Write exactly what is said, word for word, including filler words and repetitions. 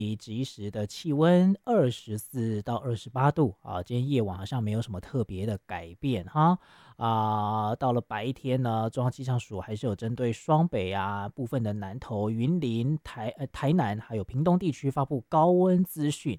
即时的气温二十四到二十八度啊，今天夜晚好像没有什么特别的改变哈。啊，到了白天呢，中央气象署还是有针对双北啊、部分的南投、云林、台呃台南还有屏东地区发布高温资讯